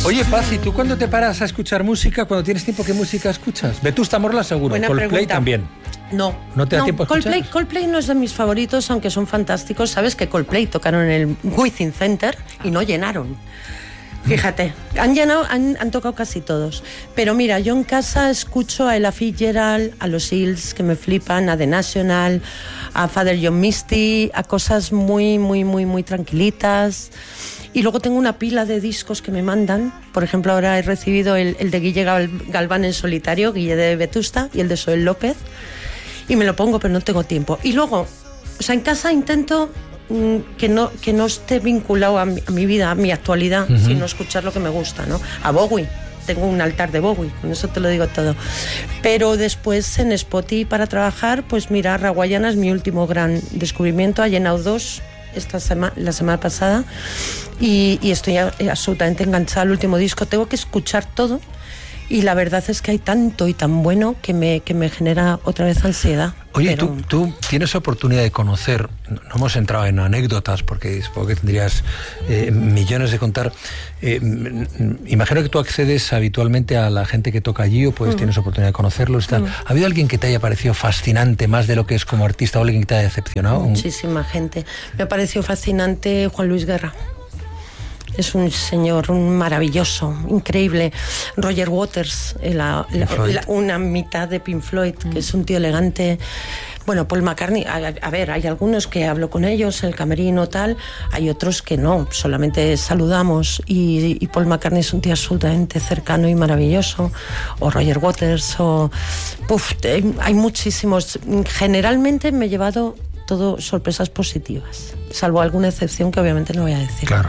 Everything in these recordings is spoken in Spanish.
Oye, Paz, ¿y tú cuándo te paras a escuchar música? Cuando tienes tiempo, ¿qué música escuchas? Vetusta Morla seguro, Buena Coldplay pregunta. también. No. ¿No te da tiempo a escuchar? Coldplay no es de mis favoritos, aunque son fantásticos. Sabes que Coldplay tocaron en el Within Center y no llenaron. Fíjate, han tocado casi todos. Pero mira, yo en casa escucho a Ella Fitzgerald, a los Hills, que me flipan, a The National, a Father John Misty, a cosas muy, muy, muy, muy tranquilitas. Y luego tengo una pila de discos que me mandan. Por ejemplo, ahora he recibido el de Guille Galván en solitario, Guille de Vetusta, y el de Soel López. Y me lo pongo, pero no tengo tiempo. Y luego, o sea, en casa intento que no esté vinculado a mi vida, a mi actualidad, sino escuchar lo que me gusta, ¿no? A Bowie. Tengo un altar de Bowie, con eso te lo digo todo. Pero después en Spotify para trabajar, pues mira, Raguayana es mi último gran descubrimiento. Ha llenado 2 la semana pasada y estoy absolutamente enganchada al último disco. Tengo que escuchar todo y la verdad es que hay tanto y tan bueno que me genera otra vez ansiedad. Oye, pero... tú tienes oportunidad de conocer, no hemos entrado en anécdotas porque supongo que tendrías millones de contar. Imagino que tú accedes habitualmente a la gente que toca allí o pues tienes oportunidad de conocerlos. ¿Ha habido alguien que te haya parecido fascinante más de lo que es como artista o alguien que te haya decepcionado? Muchísima gente. Me ha parecido fascinante Juan Luis Guerra. Es un señor maravilloso, increíble. Roger Waters, una mitad de Pink Floyd, que es un tío elegante. Bueno, Paul McCartney, a ver, hay algunos que hablo con ellos, el camerino tal, hay otros que no, solamente saludamos y Paul McCartney es un tío absolutamente cercano y maravilloso, o Roger Waters, hay muchísimos. Generalmente me he llevado todo sorpresas positivas, salvo alguna excepción que obviamente no voy a decir. Claro.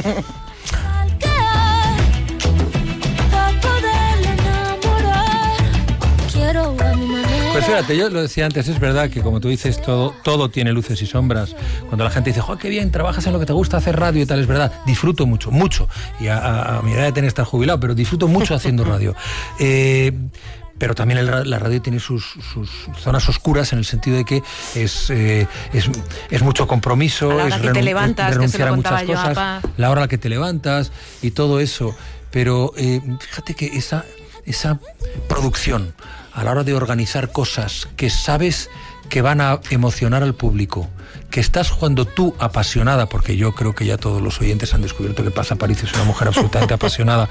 Pues fíjate, yo lo decía antes, es verdad que como tú dices, todo tiene luces y sombras. Cuando la gente dice, ¡oh, qué bien, trabajas en lo que te gusta, hacer radio y tal! Es verdad, disfruto mucho, mucho. Y a mi edad de tener que estar jubilado, pero disfruto mucho haciendo radio. Pero también la radio tiene sus zonas oscuras en el sentido de que es mucho compromiso, a la hora es que te levantas, renunciar que a muchas yo cosas, a la hora a la que te levantas y todo eso. Pero fíjate que esa producción a la hora de organizar cosas que sabes que van a emocionar al público, que estás jugando tú apasionada, porque yo creo que ya todos los oyentes han descubierto que Paz Aparicio es una mujer absolutamente apasionada,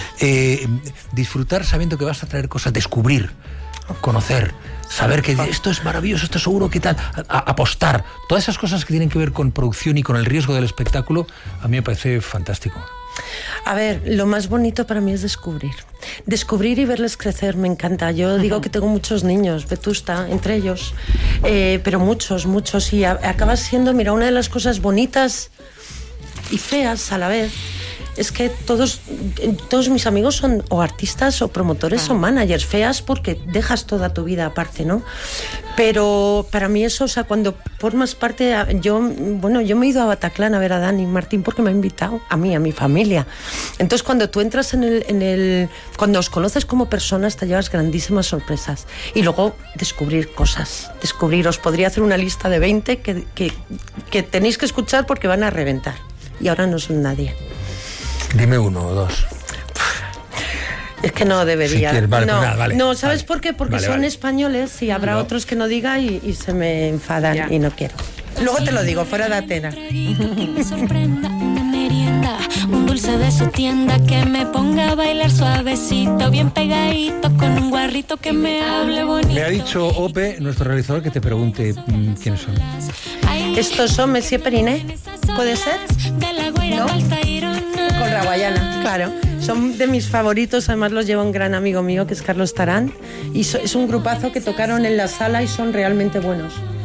disfrutar sabiendo que vas a traer cosas, descubrir, conocer, saber que esto es maravilloso, esto seguro que tal, apostar, todas esas cosas que tienen que ver con producción y con el riesgo del espectáculo, a mí me parece fantástico. A ver, lo más bonito para mí es descubrir y verles crecer, me encanta. Yo digo que tengo muchos niños, Vetusta, entre ellos, pero muchos, y acabas siendo, mira, una de las cosas bonitas y feas a la vez es que todos mis amigos son o artistas o promotores o managers. Feas porque dejas toda tu vida aparte, ¿no? Pero para mí eso, o sea, cuando formas parte, yo me he ido a Bataclan a ver a Dani Martín porque me ha invitado a mí, a mi familia. Entonces cuando tú entras cuando os conoces como personas te llevas grandísimas sorpresas. Y luego descubrir cosas, os podría hacer una lista de 20 que tenéis que escuchar porque van a reventar. Y ahora no son nadie. Dime 1 o 2. Es que no debería. Si quieres, vale, no, pues nada, vale, no, ¿sabes vale, por qué? Porque vale, son vale. españoles y habrá otros que no diga y se me enfadan Ya. y no quiero. Luego te lo digo, fuera de Atena. Que me sorprenda, una merienda, un dulce de su tienda que me ponga a bailar suavecito, bien pegadito, con un guarrito que me hable bonito. Me ha dicho Ope, nuestro realizador, que te pregunte quiénes son. Estos son Messier Periné, ¿puede ser? ¿No? Con Raguayana, claro. Son de mis favoritos, además los lleva un gran amigo mío que es Carlos Tarán y es un grupazo que tocaron en la sala y son realmente buenos.